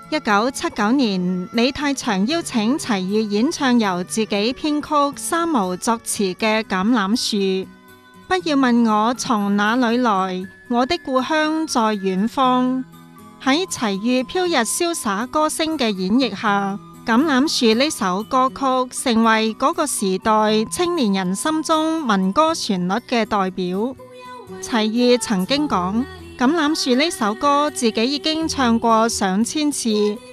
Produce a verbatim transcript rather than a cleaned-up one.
一九七九年，李泰祥邀請齊豫演唱由自己編曲、三毛作詞嘅《橄欖樹》。不要問我從哪裏來，我的故鄉在遠方。喺齊豫飄逸瀟灑歌聲嘅演繹下，《橄欖樹》呢首歌曲成為嗰個時代青年人心中民歌旋律嘅代表。齊豫曾經講，《橄欖樹》呢首歌自己已經唱過上千次，